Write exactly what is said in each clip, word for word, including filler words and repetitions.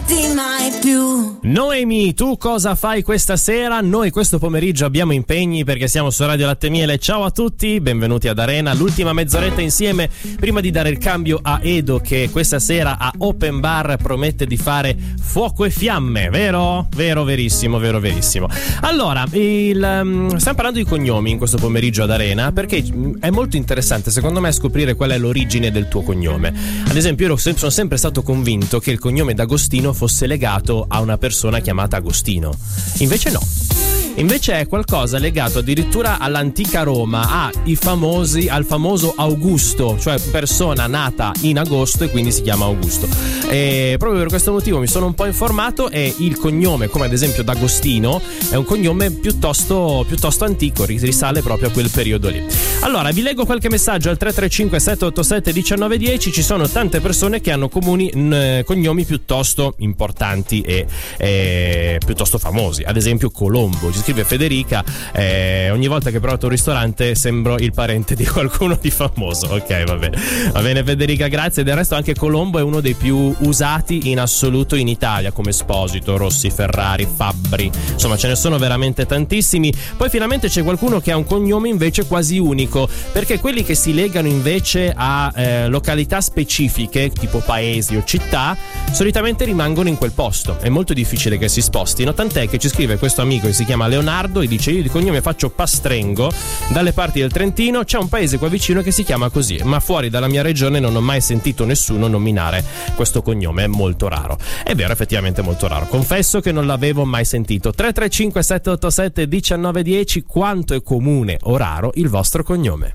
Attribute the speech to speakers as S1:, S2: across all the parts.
S1: mai più.
S2: Noemi, tu cosa fai questa sera? Noi questo pomeriggio abbiamo impegni perché siamo su Radio Latte Miele. Ciao a tutti, benvenuti ad Arena, l'ultima mezz'oretta insieme prima di dare il cambio a Edo che questa sera a Open Bar promette di fare fuoco e fiamme, vero? Vero, verissimo, vero, verissimo. Allora, il, um, stiamo parlando di cognomi in questo pomeriggio ad Arena perché è molto interessante secondo me scoprire qual è l'origine del tuo cognome. Ad esempio io sono sempre stato convinto che il cognome d'Agostino fosse legato a una persona chiamata Agostino, invece no. Invece è qualcosa legato addirittura all'antica Roma, a i famosi, al famoso Augusto, cioè persona nata in agosto e quindi si chiama Augusto. E proprio per questo motivo mi sono un po' informato e il cognome, come ad esempio D'Agostino, è un cognome piuttosto, piuttosto antico, risale proprio a quel periodo lì. Allora, vi leggo qualche messaggio al tre tre cinque sette otto sette uno nove uno zero. Ci sono tante persone che hanno comuni n, cognomi piuttosto importanti e, e piuttosto famosi. Ad esempio Colombo. Ci scrive Federica, eh, ogni volta che provo un ristorante sembro il parente di qualcuno di famoso. Ok, va bene, va bene Federica, grazie. Del resto anche Colombo è uno dei più usati in assoluto in Italia, come Esposito, Rossi, Ferrari, Fabbri, insomma ce ne sono veramente tantissimi. Poi finalmente c'è qualcuno che ha un cognome invece quasi unico, perché quelli che si legano invece a eh, località specifiche tipo paesi o città solitamente rimangono in quel posto, è molto difficile che si spostino, tant'è che ci scrive questo amico che si chiama Leonardo e dice: io di cognome faccio Pastrengo, dalle parti del Trentino, c'è un paese qua vicino che si chiama così, ma fuori dalla mia regione non ho mai sentito nessuno nominare questo cognome, è molto raro. È vero, effettivamente molto raro, confesso che non l'avevo mai sentito. Tre tre cinque sette otto sette uno nove uno zero. Quanto è comune o raro il vostro cognome?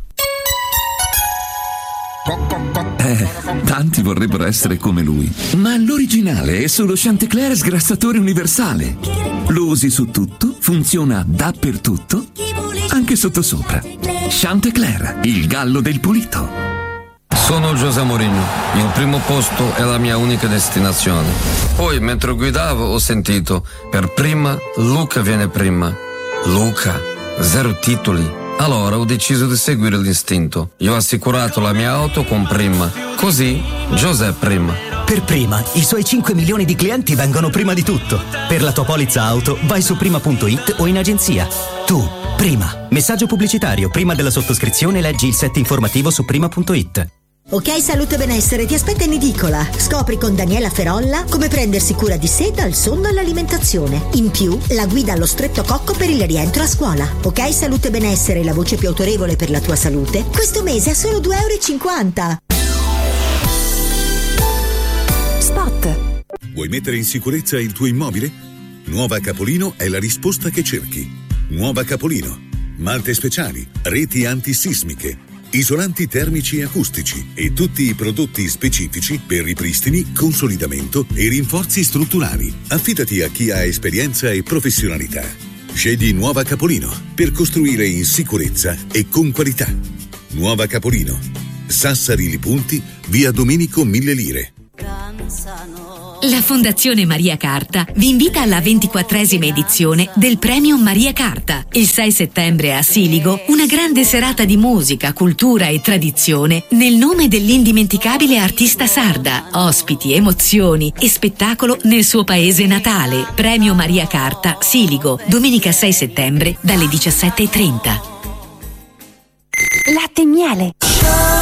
S3: Eh, tanti vorrebbero essere come lui, ma l'originale è solo Chantecler sgrassatore universale. Lo usi su tutto, funziona dappertutto, anche sottosopra. Chantecler, il gallo del pulito.
S4: Sono José Mourinho, il primo posto è la mia unica destinazione. Poi mentre guidavo ho sentito, per prima Luca viene prima. Luca, zero titoli. Allora ho deciso di seguire l'istinto. Io ho assicurato la mia auto con Prima. Così José prima.
S5: Per Prima, i suoi cinque milioni di clienti vengono prima di tutto. Per la tua polizza auto vai su prima punto it o in agenzia. Tu, Prima. Messaggio pubblicitario. Prima della sottoscrizione leggi il set informativo su prima punto it.
S6: Ok Salute Benessere ti aspetta in edicola. Scopri con Daniela Ferolla come prendersi cura di sé dal sonno all'alimentazione. In più, la guida allo stretto cocco per il rientro a scuola. Ok Salute Benessere, la voce più autorevole per la tua salute. Questo mese a solo due euro e cinquanta. Spot.
S7: Vuoi mettere in sicurezza il tuo immobile? Nuova Capolino è la risposta che cerchi. Nuova Capolino. Malte speciali, reti antisismiche, isolanti termici e acustici e tutti i prodotti specifici per ripristini, consolidamento e rinforzi strutturali. Affidati a chi ha esperienza e professionalità. Scegli Nuova Capolino per costruire in sicurezza e con qualità. Nuova Capolino. Sassari Lipunti, via Domenico Mille Lire.
S8: La Fondazione Maria Carta vi invita alla ventiquattresima edizione del Premio Maria Carta. Il sei settembre a Siligo, una grande serata di musica, cultura e tradizione nel nome dell'indimenticabile artista sarda. Ospiti, emozioni e spettacolo nel suo paese natale. Premio Maria Carta, Siligo, domenica sei settembre dalle diciassette e trenta.
S1: Latte Miele.